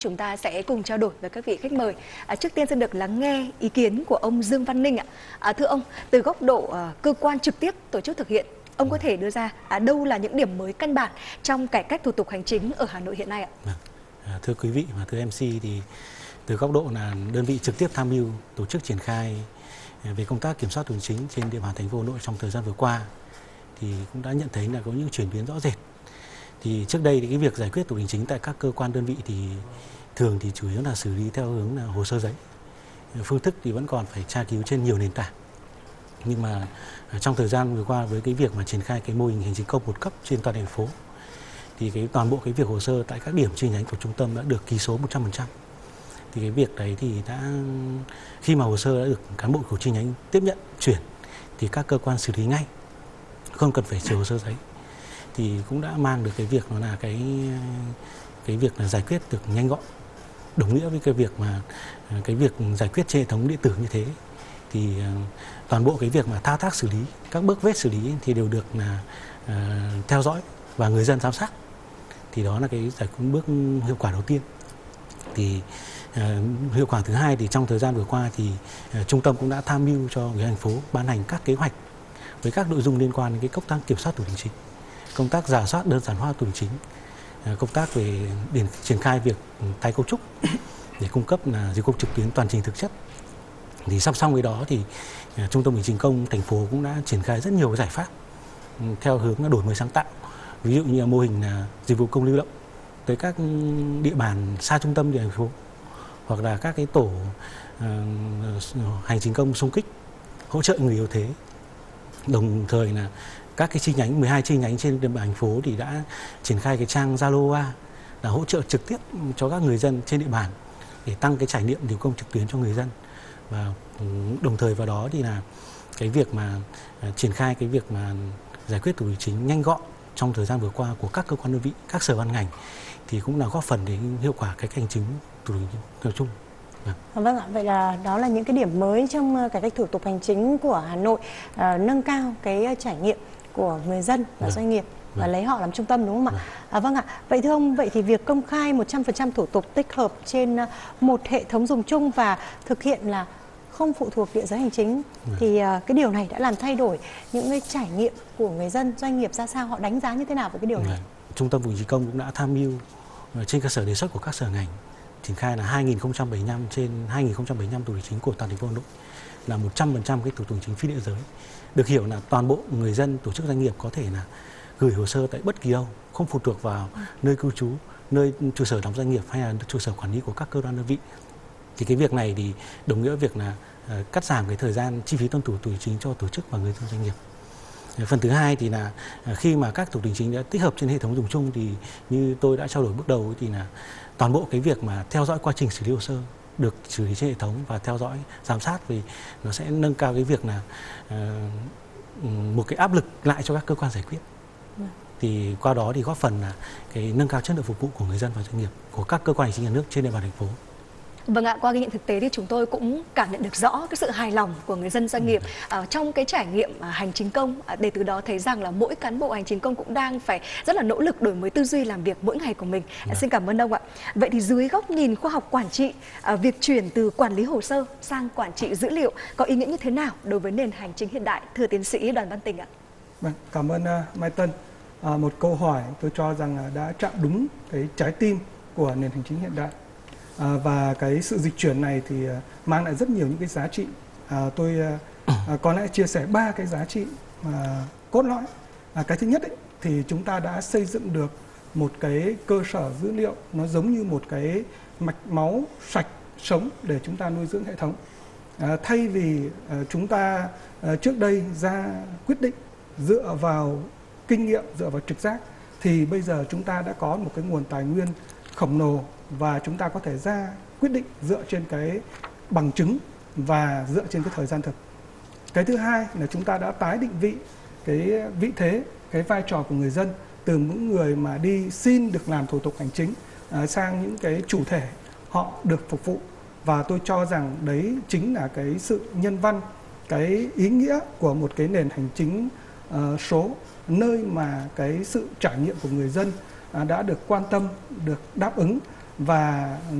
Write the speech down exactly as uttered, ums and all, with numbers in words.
Chúng ta sẽ cùng trao đổi với các vị khách mời. À, trước tiên xin được lắng nghe ý kiến của ông Dương Văn Ninh ạ. À, thưa ông, từ góc độ à, cơ quan trực tiếp tổ chức thực hiện, ông có thể đưa ra à, đâu là những điểm mới căn bản trong cải cách thủ tục hành chính ở Hà Nội hiện nay ạ? À, thưa quý vị và thưa em xê, thì từ góc độ là đơn vị trực tiếp tham mưu tổ chức triển khai về công tác kiểm soát thủ tục hành chính trên địa bàn thành phố Hà Nội trong thời gian vừa qua, thì cũng đã nhận thấy là có những chuyển biến rõ rệt. Thì trước đây thì cái việc giải quyết thủ tục hành chính tại các cơ quan đơn vị thì thường thì chủ yếu là xử lý theo hướng là hồ sơ giấy, phương thức thì vẫn còn phải tra cứu trên nhiều nền tảng. Nhưng mà trong thời gian vừa qua, với cái việc mà triển khai cái mô hình hành chính công một cấp trên toàn thành phố, thì cái toàn bộ cái việc hồ sơ tại các điểm chi nhánh của trung tâm đã được ký số một trăm phần trăm. Thì cái việc đấy thì đã khi mà hồ sơ đã được cán bộ của chi nhánh tiếp nhận chuyển thì các cơ quan xử lý ngay, không cần phải chiều hồ sơ giấy, thì cũng đã mang được cái việc nó là cái cái việc là giải quyết được nhanh gọn, đồng nghĩa với cái việc mà cái việc giải quyết trên hệ thống điện tử như thế, thì toàn bộ cái việc mà thao tác xử lý, các bước vết xử lý thì đều được là uh, theo dõi và người dân giám sát. Thì đó là cái giải quyết bước hiệu quả đầu tiên. Thì uh, hiệu quả thứ hai thì trong thời gian vừa qua thì uh, trung tâm cũng đã tham mưu cho người thành phố ban hành các kế hoạch với các nội dung liên quan đến cái công tác kiểm soát thủ tục hành chính, công tác rà soát đơn giản hóa thủ tục hành chính, uh, công tác về điển triển khai việc tái cấu trúc để cung cấp là dịch vụ trực tuyến toàn trình thực chất. Thì song song với đó thì uh, trung tâm hành chính công thành phố cũng đã triển khai rất nhiều giải pháp um, theo hướng đổi mới sáng tạo. Ví dụ như là mô hình là dịch vụ công lưu động tới các địa bàn xa trung tâm địa thành phố, hoặc là các cái tổ uh, hành chính công xung kích hỗ trợ người yếu thế. Đồng thời là các cái chi nhánh, mười hai chi nhánh trên địa bàn thành phố thì đã triển khai cái trang Zalo A là hỗ trợ trực tiếp cho các người dân trên địa bàn để tăng cái trải nghiệm dịch vụ công trực tuyến cho người dân. Và đồng thời vào đó thì là cái việc mà uh, triển khai cái việc mà giải quyết thủ tục hành chính nhanh gọn trong thời gian vừa qua của các cơ quan đơn vị, các sở ban ngành thì cũng là góp phần đến hiệu quả cái hành chính thủ tục nói chung. Vâng. vâng ạ, vậy là đó là những cái điểm mới trong cải cách thủ tục hành chính của Hà Nội, à, nâng cao cái trải nghiệm của người dân và vâng. doanh nghiệp và vâng. lấy họ làm trung tâm, đúng không ạ? Vâng. À, vâng ạ, vậy thưa ông, vậy thì việc công khai một trăm phần trăm thủ tục tích hợp trên một hệ thống dùng chung và thực hiện là không phụ thuộc địa giới hành chính, ừ. thì uh, cái điều này đã làm thay đổi những cái trải nghiệm của người dân, doanh nghiệp ra sao, họ đánh giá như thế nào về cái điều này? Ừ. Trung tâm hành chính công cũng đã tham mưu trên cơ sở đề xuất của các sở ngành triển khai là hai nghìn không trăm bảy mươi lăm trên hai nghìn không trăm bảy mươi lăm thủ tục hành chính của toàn thành phố Hà Nội là một trăm phần trăm cái thủ tục hành chính phi địa giới. Được hiểu là toàn bộ người dân, tổ chức doanh nghiệp có thể là gửi hồ sơ tại bất kỳ đâu, không phụ thuộc vào ừ. nơi cư trú, nơi trụ sở đóng doanh nghiệp hay là trụ sở quản lý của các cơ quan đơn vị. Thì cái việc này thì đồng nghĩa việc là uh, cắt giảm cái thời gian chi phí tuân thủ thủ tục hành chính cho tổ chức và người dân doanh nghiệp. Phần thứ hai thì là uh, khi mà các thủ tục hành chính đã tích hợp trên hệ thống dùng chung thì như tôi đã trao đổi bước đầu thì là toàn bộ cái việc mà theo dõi quá trình xử lý hồ sơ được xử lý trên hệ thống và theo dõi giám sát, vì nó sẽ nâng cao cái việc là uh, một cái áp lực lại cho các cơ quan giải quyết. Ừ. Thì qua đó thì góp phần là cái nâng cao chất lượng phục vụ của người dân và doanh nghiệp, của các cơ quan hành chính nhà nước trên địa bàn thành phố. Vâng ạ, qua ghi nhận thực tế thì chúng tôi cũng cảm nhận được rõ cái sự hài lòng của người dân doanh nghiệp uh, trong cái trải nghiệm uh, hành chính công, uh, để từ đó thấy rằng là mỗi cán bộ hành chính công cũng đang phải rất là nỗ lực đổi mới tư duy làm việc mỗi ngày của mình. Uh, xin cảm ơn ông ạ. Vậy thì dưới góc nhìn khoa học quản trị, uh, việc chuyển từ quản lý hồ sơ sang quản trị dữ liệu có ý nghĩa như thế nào đối với nền hành chính hiện đại, thưa tiến sĩ Đoàn Văn Tình ạ? Vâng, cảm ơn uh, Mai Tân. Uh, một câu hỏi tôi cho rằng uh, đã chạm đúng cái trái tim của nền hành chính hiện đại. À, và cái sự dịch chuyển này thì uh, mang lại rất nhiều những cái giá trị. À, tôi uh, uh, có lẽ chia sẻ ba cái giá trị uh, cốt lõi. À, cái thứ nhất ấy, thì chúng ta đã xây dựng được một cái cơ sở dữ liệu nó giống như một cái mạch máu sạch sống để chúng ta nuôi dưỡng hệ thống. À, thay vì uh, chúng ta uh, trước đây ra quyết định dựa vào kinh nghiệm, dựa vào trực giác, thì bây giờ chúng ta đã có một cái nguồn tài nguyên khổng lồ và chúng ta có thể ra quyết định dựa trên cái bằng chứng và dựa trên cái thời gian thực. Cái thứ hai là chúng ta đã tái định vị cái vị thế, cái vai trò của người dân từ những người mà đi xin được làm thủ tục hành chính uh, sang những cái chủ thể họ được phục vụ. Và tôi cho rằng đấy chính là cái sự nhân văn, cái ý nghĩa của một cái nền hành chính uh, số, nơi mà cái sự trải nghiệm của người dân uh, đã được quan tâm, được đáp ứng và